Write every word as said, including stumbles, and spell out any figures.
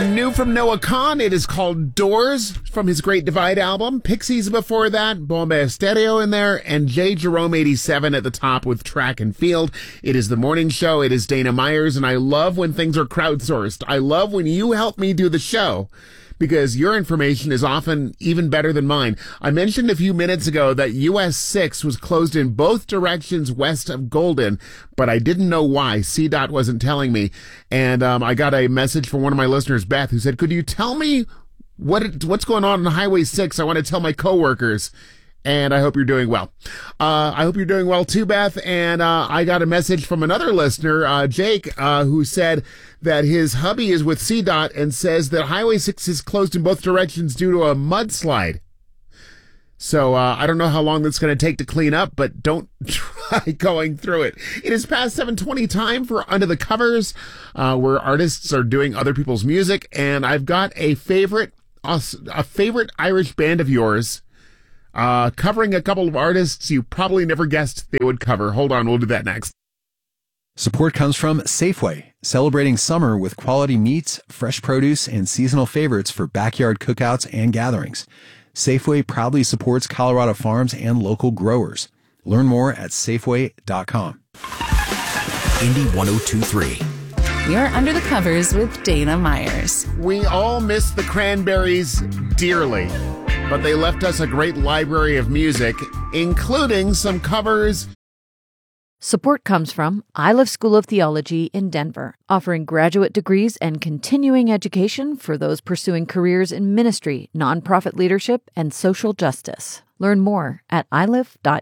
New from Noah Kahn, it is called Doors from his Great Divide album. Pixies before that, Bomba Stereo in there, and J. Jerome eighty-seven at the top with Track and Field. It is the morning show. It is Dana Myers, and I love when things are crowdsourced. I love when you help me do the show, because your information is often even better than mine. I mentioned a few minutes ago that U S six was closed in both directions west of Golden, but I didn't know why. C DOT wasn't telling me. And um, I got a message from one of my listeners, Beth, who said, could you tell me what it, what's going on on Highway six? I want to tell my coworkers. And I hope you're doing well. Uh, I hope you're doing well too, Beth. And uh, I got a message from another listener, uh, Jake, uh, who said that his hubby is with C DOT and says that Highway six is closed in both directions due to a mudslide. So uh, I don't know how long that's going to take to clean up, but don't try going through it. It is past seven twenty, time for Under the Covers, uh, where artists are doing other people's music. And I've got a favorite, a, a favorite Irish band of yours, Uh, covering a couple of artists you probably never guessed they would cover. Hold on, we'll do that next. Support comes from Safeway, celebrating summer with quality meats, fresh produce, and seasonal favorites for backyard cookouts and gatherings. Safeway proudly supports Colorado farms and local growers. Learn more at Safeway dot com. Indy one oh two point three. You're Under the Covers with Dana Myers. We all miss the Cranberries dearly, but they left us a great library of music, including some covers. Support comes from Iliff School of Theology in Denver, offering graduate degrees and continuing education for those pursuing careers in ministry, nonprofit leadership, and social justice. Learn more at iliff dot